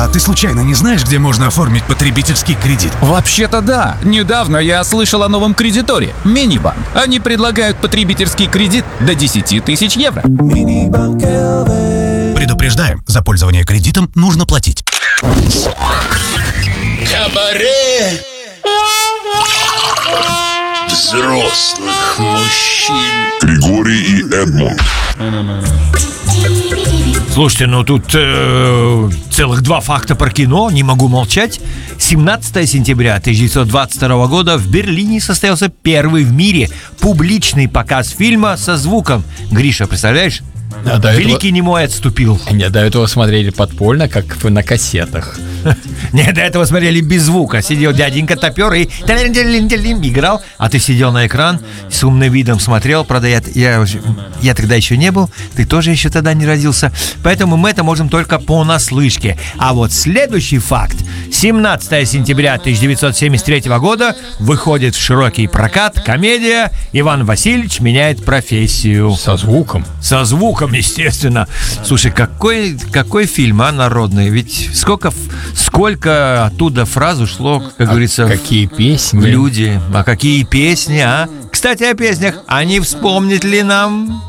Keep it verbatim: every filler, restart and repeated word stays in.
А ты случайно не знаешь, где можно оформить потребительский кредит? Вообще-то да. Недавно я слышал о новом кредиторе – Минибанк. Они предлагают потребительский кредит до десять тысяч евро. Предупреждаем, за пользование кредитом нужно платить. Кабаре взрослых мужчин. Григорий и Эдмунд. Слушайте, ну тут э, целых два факта про кино, не могу молчать. семнадцатого сентября тысяча девятьсот двадцать второго года в Берлине состоялся первый в мире публичный показ фильма со звуком. Гриша, представляешь? А до Великий этого... немой отступил. Не, до этого смотрели подпольно, как на кассетах. Не, до этого смотрели без звука. Сидел дяденька топер и играл, а ты сидел на экран, с умным видом смотрел. Правда, я, я, я тогда еще не был, ты тоже еще тогда не родился. Поэтому мы это можем только понаслышке. А вот следующий факт. семнадцатого сентября тысяча девятьсот семьдесят третьего года выходит в широкий прокат комедия «Иван Васильевич меняет профессию». Со звуком. Со звуком, естественно. Слушай, какой, какой фильм, а, народный? Ведь сколько, сколько оттуда фраз ушло, как а говорится, какие песни. в люди. А какие песни, а? Кстати, о песнях. А не вспомнит ли нам